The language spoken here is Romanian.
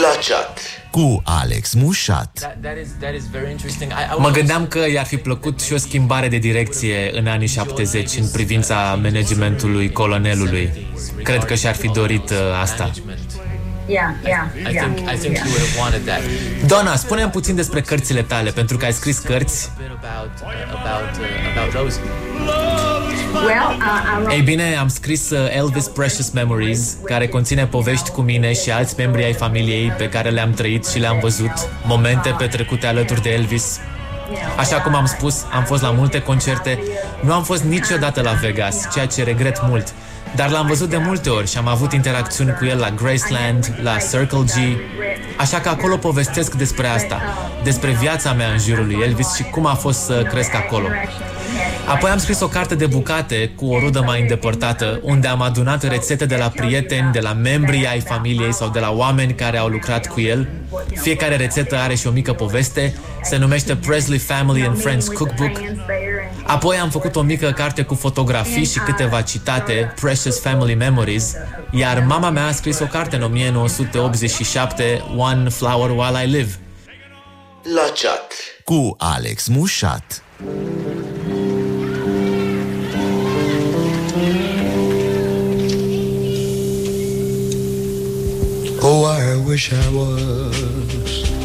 La chat cu Alex Mușat. Mă gândeam că i-ar fi plăcut și o schimbare de direcție în anii 70 în privința managementului colonelului. Cred că și-ar fi dorit asta. I think you would have wanted that. Donna, spune-mi puțin despre cărțile tale, pentru că ai scris cărți. About those. Ei bine, am scris Elvis Precious Memories, care conține povești cu mine și alți membri ai familiei pe care le-am trăit și le-am văzut, momente petrecute alături de Elvis. Așa cum am spus, am fost la multe concerte, nu am fost niciodată la Vegas, ceea ce regret mult, dar l-am văzut de multe ori și am avut interacțiuni cu el la Graceland, la Circle G, așa că acolo povestesc despre asta, despre viața mea în jurul lui Elvis și cum a fost să cresc acolo. Apoi am scris o carte de bucate cu o rudă mai îndepărtată, unde am adunat rețete de la prieteni, de la membrii ai familiei sau de la oameni care au lucrat cu el. Fiecare rețetă are și o mică poveste, se numește Presley Family and Friends Cookbook. Apoi am făcut o mică carte cu fotografii și câteva citate, Precious Family Memories, iar mama mea a scris o carte în 1987, One Flower While I Live. La chat cu Alex Mușat. Oh, I wish I was